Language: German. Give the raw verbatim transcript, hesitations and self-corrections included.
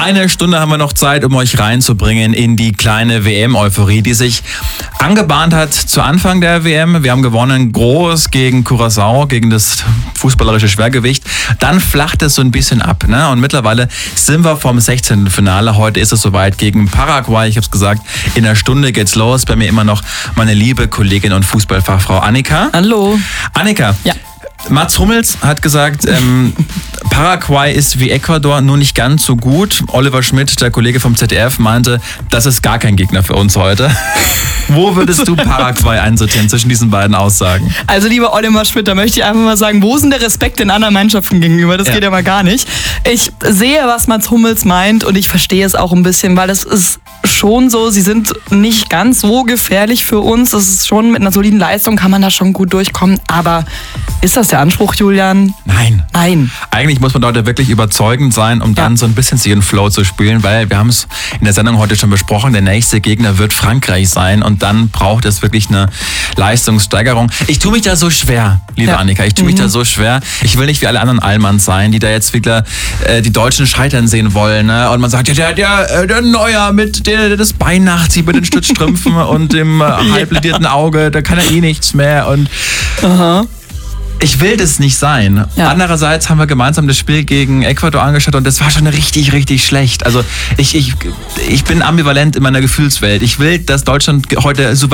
Eine Stunde haben wir noch Zeit, um euch reinzubringen in die kleine W M-Euphorie, die sich angebahnt hat zu Anfang der W M. Wir haben gewonnen groß gegen Curaçao, gegen das fußballerische Schwergewicht. Dann flacht es so ein bisschen ab, ne? Und mittlerweile sind wir vom sechzehnten Finale. Heute ist es soweit gegen Paraguay. Ich habe es gesagt, in einer Stunde geht's los. Bei mir immer noch meine liebe Kollegin und Fußballfachfrau Annika. Hallo. Annika. Ja. Mats Hummels hat gesagt, ähm, Paraguay ist wie Ecuador, nur nicht ganz so gut. Oliver Schmidt, der Kollege vom Z D F, meinte, das ist gar kein Gegner für uns heute. Wo würdest du Paraguay einsortieren zwischen diesen beiden Aussagen? Also lieber Oliver Schmidt, da möchte ich einfach mal sagen, wo ist denn der Respekt den anderen Mannschaften gegenüber? Das Ja. geht ja mal gar nicht. Ich sehe, was Mats Hummels meint und ich verstehe es auch ein bisschen, weil es ist schon so, sie sind nicht ganz so gefährlich für uns. Es ist schon mit einer soliden Leistung, kann man da schon gut durchkommen. Aber ist das der Anspruch, Julian? Nein. Nein. Eigentlich muss man heute wirklich überzeugend sein, um dann Ja. so ein bisschen ihren Flow zu spielen, weil wir haben es in der Sendung heute schon besprochen, der nächste Gegner wird Frankreich sein und dann braucht es wirklich eine Leistungssteigerung. Ich tue mich da so schwer, liebe Ja. Annika, ich tue mich da so schwer. Ich will nicht wie alle anderen Allmanns sein, die da jetzt wieder äh, die Deutschen scheitern sehen wollen. Ne? Und man sagt, ja, der, der, der Neuer mit der, der das Bein nachzieht mit den Stützstrümpfen und dem äh, halbledierten Auge, da kann er eh nichts mehr und Aha. ich will das nicht sein. Ja. Andererseits haben wir gemeinsam das Spiel gegen Ecuador angeschaut und das war schon richtig, richtig schlecht. Also ich, ich, ich bin ambivalent in meiner Gefühlswelt. Ich will, dass Deutschland heute souverän